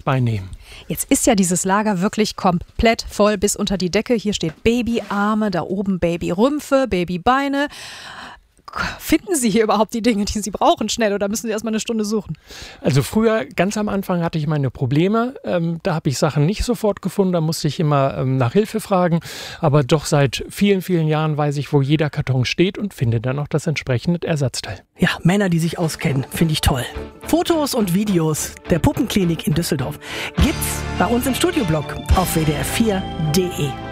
Bein nehmen. Jetzt ist ja dieses Lager wirklich komplett voll bis unter die Decke. Hier steht Babyarme, da oben Babyrümpfe, Babybeine. Finden Sie hier überhaupt die Dinge, die Sie brauchen, schnell, oder müssen Sie erstmal eine Stunde suchen? Also früher, ganz am Anfang, hatte ich meine Probleme. Da habe ich Sachen nicht sofort gefunden, da musste ich immer nach Hilfe fragen. Aber doch seit vielen, vielen Jahren weiß ich, wo jeder Karton steht und finde dann auch das entsprechende Ersatzteil. Ja, Männer, die sich auskennen, finde ich toll. Fotos und Videos der Puppenklinik in Düsseldorf gibt's bei uns im Studioblog auf wdr4.de.